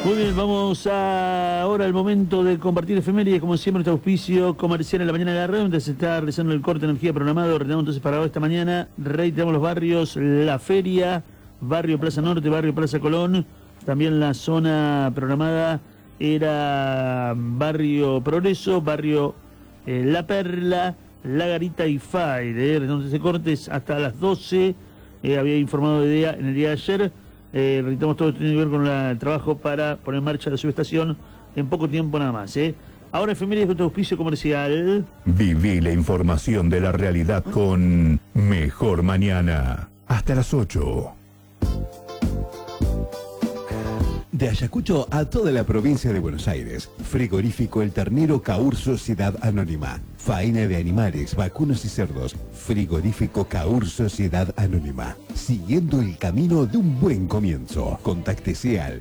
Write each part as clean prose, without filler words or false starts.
Muy bien, vamos ahora al momento de compartir efemérides, como siempre, nuestro auspicio comercial en la mañana de la red, donde se está realizando el corte de energía programado. Retenemos entonces para esta mañana, reiteramos los barrios, La Feria, barrio Plaza Norte, barrio Plaza Colón, también la zona programada era barrio Progreso, barrio La Perla, La Garita y Faide. Entonces, cortes hasta las 12, había informado de día, en el día de ayer. Realizamos todo esto que tiene que ver con el trabajo para poner en marcha la subestación en poco tiempo nada más. Ahora efemérides con tu auspicio comercial. Viví la información de la realidad con Mejor Mañana. Hasta las 8. De Ayacucho a toda la provincia de Buenos Aires. Frigorífico El Ternero Caur Sociedad Anónima. Faena de animales, vacunos y cerdos. Frigorífico Caur Sociedad Anónima. Siguiendo el camino de un buen comienzo. Contáctese al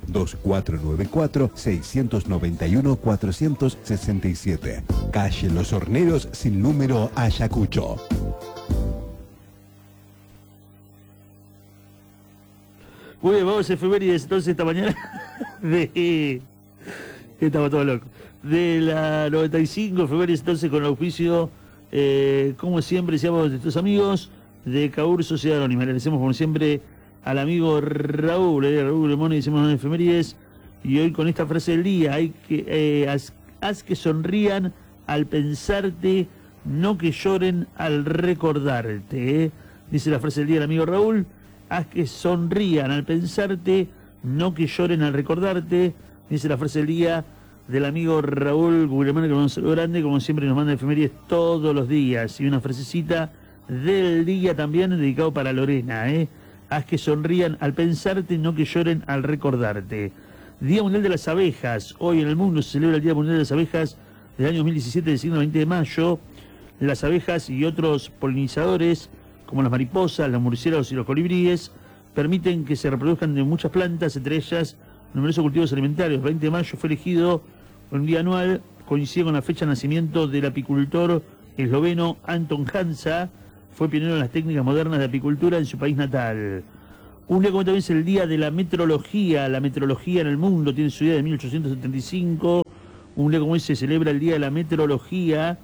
2494-691-467. Calle Los Horneros sin número Ayacucho. Muy bien, vamos a efemérides entonces esta mañana estamos todos locos. De la 95, efemérides entonces con el auspicio, como siempre decíamos, de nuestros amigos de Caur Sociedad Anónima. Le agradecemos como siempre al amigo Raúl Lemón, y decimos en efemérides, y hoy con esta frase del día, hay que haz que sonrían al pensarte, no que lloren al recordarte. Dice la frase del día del amigo Raúl. Haz que sonrían al pensarte, no que lloren al recordarte. Dice la frase del día del amigo Raúl Guillermo, que nos manda un saludo grande, como siempre nos manda efemérides todos los días. Y una frasecita del día también dedicado para Lorena. Haz que sonrían al pensarte, no que lloren al recordarte. Día Mundial de las Abejas. Hoy en el mundo se celebra el Día Mundial de las Abejas del año 2017, del signo 20 de mayo. Las abejas y otros polinizadores, como las mariposas, los murciélagos y los colibríes, permiten que se reproduzcan de muchas plantas, entre ellas numerosos cultivos alimentarios. El 20 de mayo fue elegido un día anual, coincide con la fecha de nacimiento del apicultor esloveno Anton Hansa. Fue pionero en las técnicas modernas de apicultura en su país natal. Un día como también es el Día de la Metrología. La metrología en el mundo tiene su día de 1875. Un día como hoy se celebra el Día de la Metrología,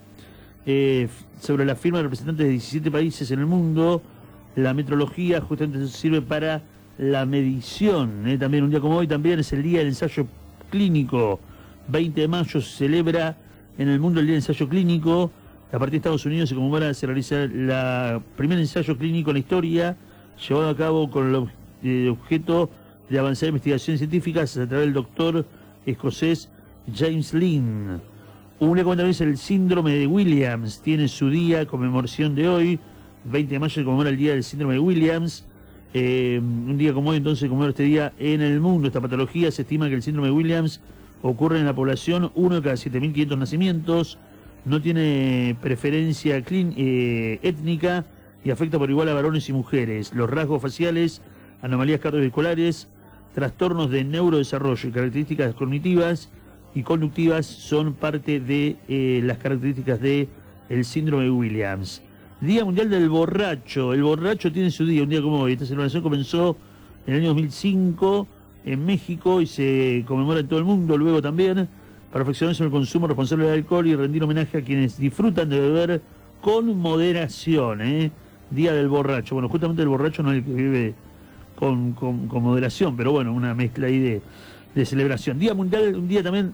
sobre la firma de representantes de 17 países en el mundo. La metrología justamente sirve para la medición. También un día como hoy también es el Día del Ensayo Clínico. 20 de mayo se celebra en el mundo el Día del Ensayo Clínico. A partir de Estados Unidos se realiza el primer ensayo clínico en la historia, llevado a cabo con el objeto de avanzar investigaciones científicas a través del doctor escocés James Lind. Un día como también es el síndrome de Williams, tiene su día, conmemoración de hoy. 20 de mayo se conmemora el día del síndrome de Williams. Un día como hoy entonces conmemora este día en el mundo. Esta patología se estima que el síndrome de Williams ocurre en la población 1 de cada 7.500 nacimientos. No tiene preferencia étnica y afecta por igual a varones y mujeres. Los rasgos faciales, anomalías cardiovasculares, trastornos de neurodesarrollo y características cognitivas y conductivas son parte de las características del síndrome de Williams. Día Mundial del Borracho. El borracho tiene su día, un día como hoy. Esta celebración comenzó en el año 2005 en México y se conmemora en todo el mundo luego también, para reflexionar sobre el consumo responsable del alcohol y rendir homenaje a quienes disfrutan de beber con moderación. Día del Borracho. Bueno, justamente el borracho no es el que vive con moderación, pero bueno, una mezcla ahí de celebración. Día Mundial, un día también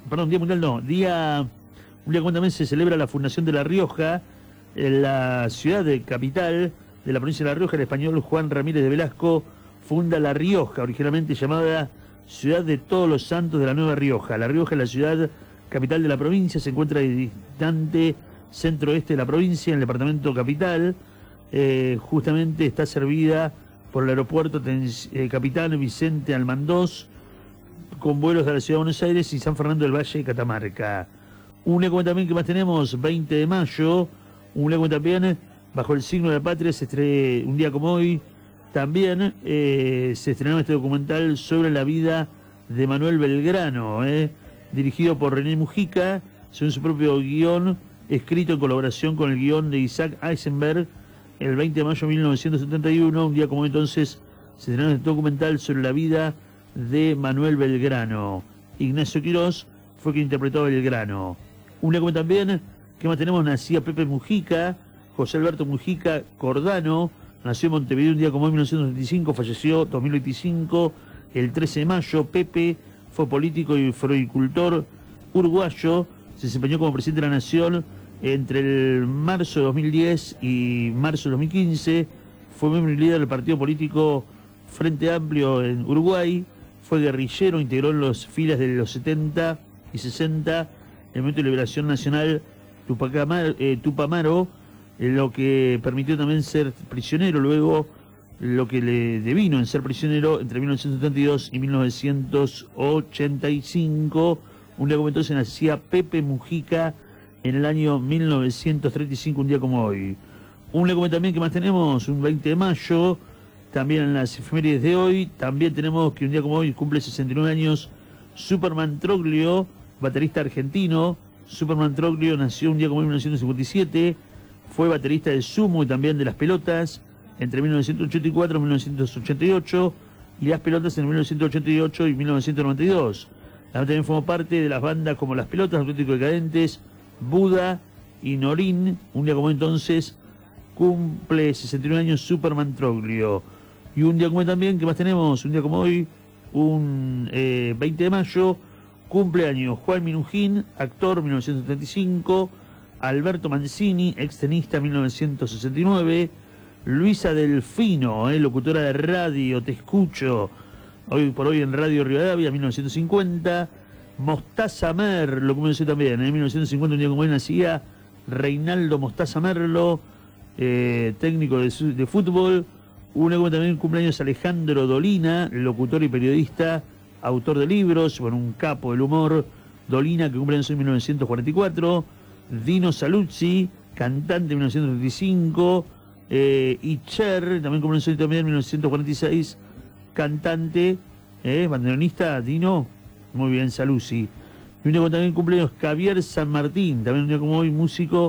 como también se celebra la fundación de La Rioja, en la ciudad de capital de la provincia de La Rioja. El español Juan Ramírez de Velasco funda La Rioja, originalmente llamada Ciudad de Todos los Santos de la Nueva Rioja. La Rioja es la ciudad capital de la provincia, se encuentra distante centro-oeste de la provincia, en el departamento capital. Justamente está servida por el aeropuerto Capitán Vicente Almandós, con vuelos de la ciudad de Buenos Aires y San Fernando del Valle y Catamarca. Un eco también que más tenemos, 20 de mayo, un eco también, bajo el signo de la patria, un día como hoy, también se estrenó este documental sobre la vida de Manuel Belgrano, dirigido por René Mujica, según su propio guión, escrito en colaboración con el guión de Isaac Eisenberg, el 20 de mayo de 1971, un día como hoy entonces, se estrenó este documental sobre la vida de Manuel Belgrano. Ignacio Quirós fue quien interpretó a Belgrano. Un día como también, ¿qué más tenemos? Nacía Pepe Mujica, José Alberto Mujica Cordano, nació en Montevideo un día como hoy, 1935, falleció 2025, el 13 de mayo. Pepe fue político y floricultor uruguayo, se desempeñó como presidente de la Nación entre el marzo de 2010 y marzo de 2015, fue miembro y líder del partido político Frente Amplio en Uruguay, fue guerrillero, integró en las filas de los 70 y 60 el Movimiento de Liberación Nacional Tupamaro, lo que permitió también ser prisionero, luego lo que le devino en ser prisionero entre 1972 y 1985. Un día como entonces nacía Pepe Mujica en el año 1935, un día como hoy. Un día como también, ¿qué más tenemos? Un 20 de mayo, también en las efemérides de hoy, también tenemos que un día como hoy cumple 69 años Superman Troglio, baterista argentino. Superman Troglio nació un día como hoy en 1957, fue baterista de Sumo y también de Las Pelotas entre 1984 y 1988, y Las Pelotas en 1988 y 1992. También formó parte de las bandas como Las Pelotas, Auténticos Decadentes, Buda y Norín. Un día como entonces cumple 69 años Superman Troglio. Y un día como hoy también, ¿qué más tenemos? Un día como hoy, un 20 de mayo, cumpleaños Juan Minujín, actor, 1975, Alberto Mancini, extenista, 1969, Luisa Delfino, locutora de radio, Te Escucho, hoy por hoy en Radio Rivadavia, 1950, Mostaza Mer, lo conocí también, en 1950, un día como hoy nacía Reinaldo Mostaza Merlo, técnico de fútbol. Un día como también cumpleaños Alejandro Dolina, locutor y periodista, autor de libros, bueno, un capo del humor. Dolina, que cumple años en 1944, Dino Saluzzi, cantante en 1935, y Cher, también cumple años también en 1946, cantante, bandoneonista, Dino, muy bien, Saluzzi. Y un día como también cumpleaños Javier San Martín, también un día como hoy, músico,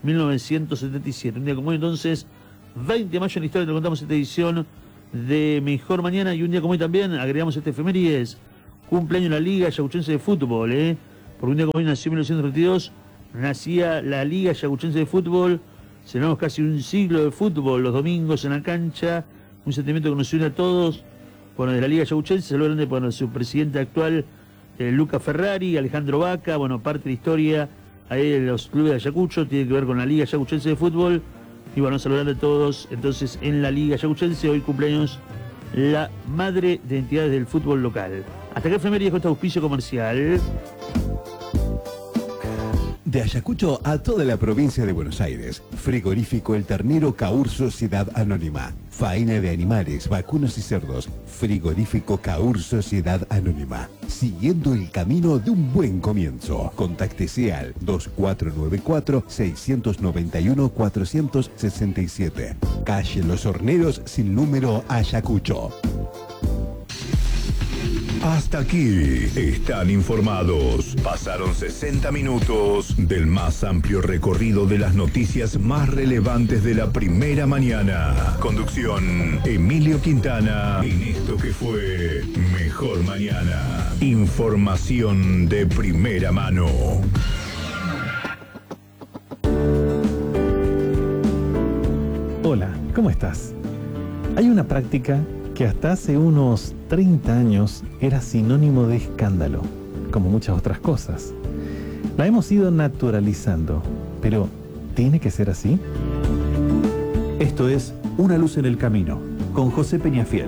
1977. Un día como hoy, entonces, 20 de mayo en la historia, te contamos esta edición de Mejor Mañana. Y un día como hoy también agregamos este efemérides, cumpleaños de la Liga Yacuchense de Fútbol, porque un día como hoy nació en 1932, nacía la Liga Yacuchense de Fútbol. Celebramos casi un siglo de fútbol, los domingos en la cancha, un sentimiento que nos une a todos. Bueno, de la Liga Yacuchense, saludos por su presidente actual, Luca Ferrari, Alejandro Vaca. Bueno, parte de la historia ahí de los clubes de Ayacucho tiene que ver con la Liga Yacuchense de Fútbol. Y bueno, saludar a todos. Entonces, en la Liga Yacuchense, hoy cumpleaños la madre de entidades del fútbol local. Hasta acá efemérides con este auspicio comercial. De Ayacucho a toda la provincia de Buenos Aires. Frigorífico El Ternero Caur Sociedad Anónima. Faena de animales, vacunos y cerdos. Frigorífico Caur Sociedad Anónima. Siguiendo el camino de un buen comienzo. Contáctese al 2494-691-467. Calle Los Horneros sin número, Ayacucho. Hasta aquí están informados. Pasaron 60 minutos del más amplio recorrido de las noticias más relevantes de la primera mañana. Conducción, Emilio Quintana, en esto que fue Mejor Mañana. Información de primera mano. Hola, ¿cómo estás? Hay una práctica que hasta hace unos 30 años era sinónimo de escándalo, como muchas otras cosas. La hemos ido naturalizando, pero ¿tiene que ser así? Esto es Una luz en el camino, con José Peñafiel.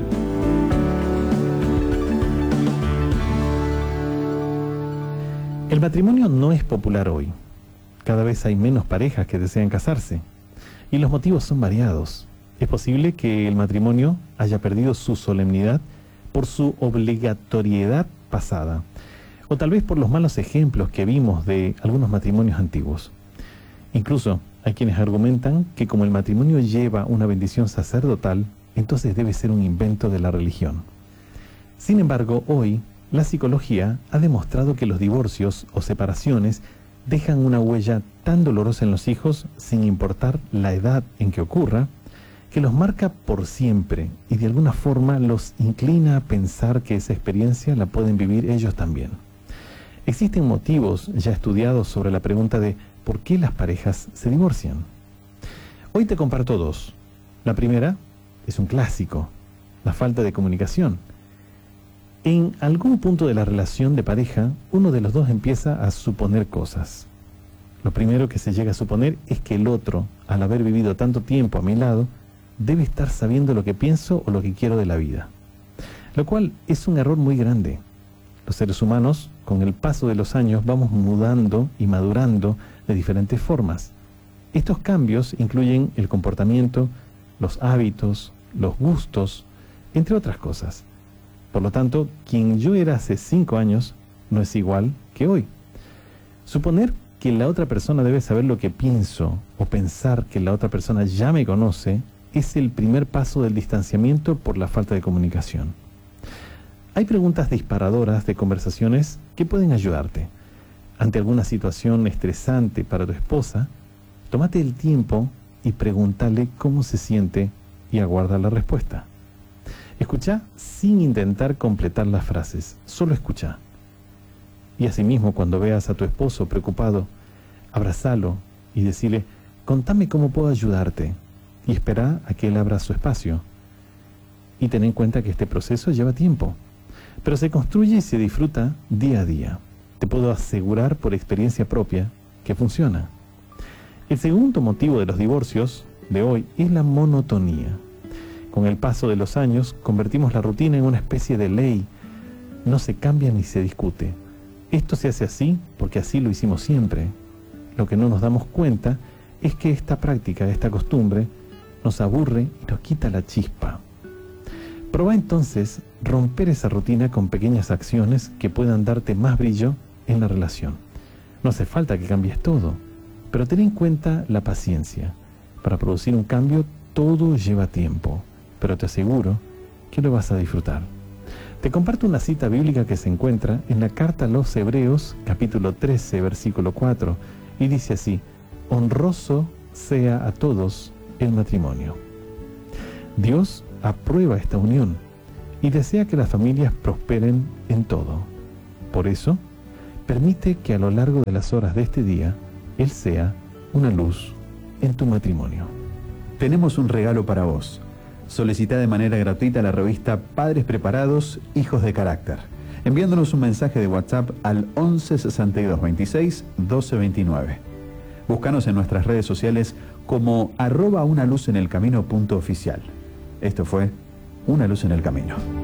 El matrimonio no es popular hoy. Cada vez hay menos parejas que desean casarse, y los motivos son variados. Es posible que el matrimonio haya perdido su solemnidad por su obligatoriedad pasada, o tal vez por los malos ejemplos que vimos de algunos matrimonios antiguos. Incluso hay quienes argumentan que como el matrimonio lleva una bendición sacerdotal, entonces debe ser un invento de la religión. Sin embargo, hoy la psicología ha demostrado que los divorcios o separaciones dejan una huella tan dolorosa en los hijos, sin importar la edad en que ocurra, que los marca por siempre y de alguna forma los inclina a pensar que esa experiencia la pueden vivir ellos también. Existen motivos ya estudiados sobre la pregunta de ¿por qué las parejas se divorcian? Hoy te comparto dos. La primera es un clásico, la falta de comunicación. En algún punto de la relación de pareja, uno de los dos empieza a suponer cosas. Lo primero que se llega a suponer es que el otro, al haber vivido tanto tiempo a mi lado, debe estar sabiendo lo que pienso o lo que quiero de la vida. Lo cual es un error muy grande. Los seres humanos, con el paso de los años, vamos mudando y madurando de diferentes formas. Estos cambios incluyen el comportamiento, los hábitos, los gustos, entre otras cosas. Por lo tanto, quien yo era hace 5 años no es igual que hoy. Suponer que la otra persona debe saber lo que pienso o pensar que la otra persona ya me conoce es el primer paso del distanciamiento por la falta de comunicación. Hay preguntas disparadoras de conversaciones que pueden ayudarte. Ante alguna situación estresante para tu esposa, tómate el tiempo y pregúntale cómo se siente y aguarda la respuesta. Escucha sin intentar completar las frases, solo escucha. Y asimismo, cuando veas a tu esposo preocupado, abrázalo y decirle, contame cómo puedo ayudarte, y espera a que él abra su espacio. Y ten en cuenta que este proceso lleva tiempo, pero se construye y se disfruta día a día. Te puedo asegurar por experiencia propia que funciona. El segundo motivo de los divorcios de hoy es la monotonía. Con el paso de los años, convertimos la rutina en una especie de ley. No se cambia ni se discute. Esto se hace así porque así lo hicimos siempre. Lo que no nos damos cuenta es que esta práctica, esta costumbre, nos aburre y nos quita la chispa. Proba entonces romper esa rutina con pequeñas acciones que puedan darte más brillo en la relación. No hace falta que cambies todo, pero ten en cuenta la paciencia. Para producir un cambio todo lleva tiempo, pero te aseguro que lo vas a disfrutar. Te comparto una cita bíblica que se encuentra en la carta a los Hebreos, capítulo 13, versículo 4, y dice así: honroso sea a todos el matrimonio. Dios aprueba esta unión y desea que las familias prosperen en todo. Por eso, permite que a lo largo de las horas de este día, Él sea una luz en tu matrimonio. Tenemos un regalo para vos. Solicita de manera gratuita la revista Padres Preparados, Hijos de Carácter, enviándonos un mensaje de WhatsApp al 11 62 26 12 29. Búscanos en nuestras redes sociales como @unaluzenelcamino.oficial. Esto fue Una Luz en el Camino.